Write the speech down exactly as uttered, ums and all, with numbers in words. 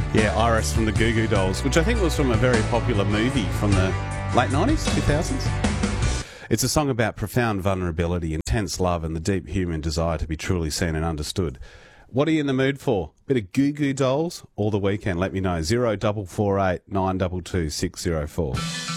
Yeah, Iris from the Goo Goo Dolls, which I think was from a very popular movie from the late nineties, two thousands. It's a song about profound vulnerability, intense love, and the deep human desire to be truly seen and understood. What are you in the mood for? Bit of Goo Goo Dolls all the weekend? Let me know. Zero double four eight nine two two six zero four.